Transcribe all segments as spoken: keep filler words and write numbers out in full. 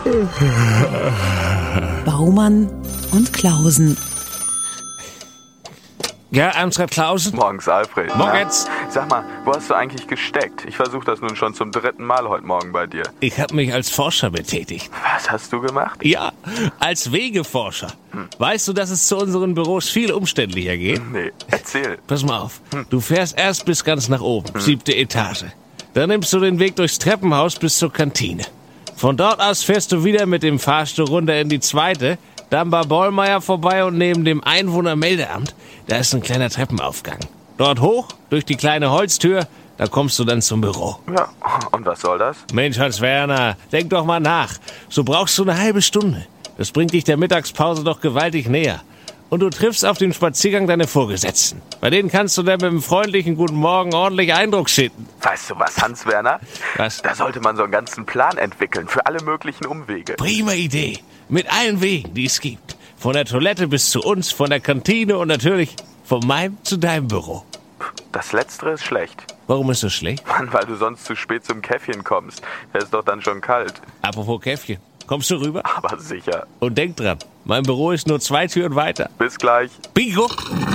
Baumann und Klausen. Ja, Amtrat Klausen? Morgens, Alfred. Morgens. Na? Sag mal, wo hast du eigentlich gesteckt? Ich versuche das nun schon zum dritten Mal heute Morgen bei dir. Ich habe mich als Forscher betätigt. Was hast du gemacht? Ja, als Wegeforscher. Hm. Weißt du, dass es zu unseren Büros viel umständlicher geht? Nee, erzähl. Pass mal auf. Hm. Du fährst erst bis ganz nach oben, hm. siebte Etage. Dann nimmst du den Weg durchs Treppenhaus bis zur Kantine. Von dort aus fährst du wieder mit dem Fahrstuhl runter in die zweite, dann bei Bollmeier vorbei und neben dem Einwohnermeldeamt, da ist ein kleiner Treppenaufgang. Dort hoch, durch die kleine Holztür, da kommst du dann zum Büro. Ja, und was soll das? Mensch, Hans-Werner, denk doch mal nach. So brauchst du eine halbe Stunde. Das bringt dich der Mittagspause doch gewaltig näher. Und du triffst auf dem Spaziergang deine Vorgesetzten. Bei denen kannst du dann mit einem freundlichen Guten Morgen ordentlich Eindruck schinden. Weißt du was, Hans-Werner? Was? Da sollte man so einen ganzen Plan entwickeln für alle möglichen Umwege. Prima Idee. Mit allen Wegen, die es gibt. Von der Toilette bis zu uns, von der Kantine und natürlich von meinem zu deinem Büro. Das Letztere ist schlecht. Warum ist das schlecht? Mann, weil du sonst zu spät zum Käffchen kommst. Der ist doch dann schon kalt. Apropos Käffchen. Kommst du rüber? Aber sicher. Und denk dran, mein Büro ist nur zwei Türen weiter. Bis gleich. Bingo!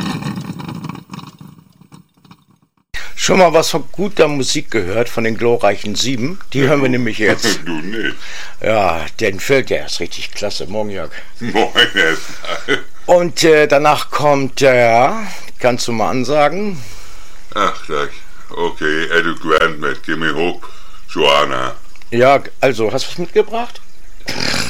Schon mal was von guter Musik gehört von den glorreichen Sieben? Die ja, hören wir nämlich jetzt. Du nicht. Ja, den Feld, der ist richtig klasse. Morgen, Jörg. Moin, Und äh, danach kommt, äh, kannst du mal ansagen? Ach, gleich. Okay, Eddie Grant mit Gimme Hope, Joanna. Ja, also, hast du was mitgebracht?